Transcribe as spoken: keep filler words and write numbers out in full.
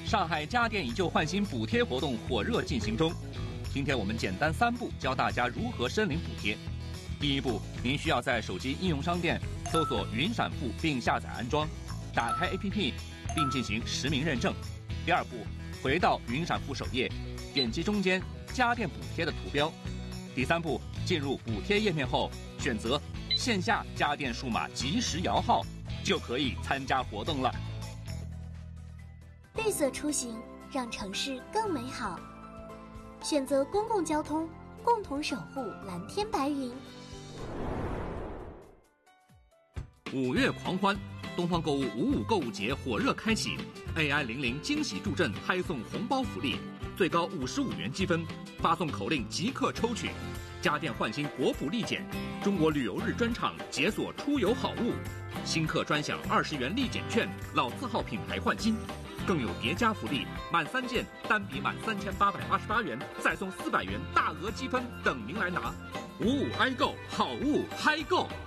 上海家电以旧换新补贴活动火热进行中。今天我们简单三步教大家如何申领补贴。第一步，您需要在手机应用商店搜索云闪付并下载安装，打开 A P P 并进行实名认证。第二步，回到云闪付首页，点击中间家电补贴的图标。第三步，进入补贴页面后，选择线下家电数码即时摇号，就可以参加活动了。 绿色出行，让城市更美好。选择公共交通，共同守护蓝天白云。 五月狂欢，东方购物五五购物节火热开启 ，A I 零零惊喜助阵嗨送红包福利，最高五十五元积分，发送口令即刻抽取。家电换新国补立减，中国旅游日专场解锁出游好物，新客专享二十元立减券，老字号品牌换新。更有叠加福利，满三件单笔满三千八百八十八元，再送四百元大额积分等您来拿。五五 i 购，好物嗨购。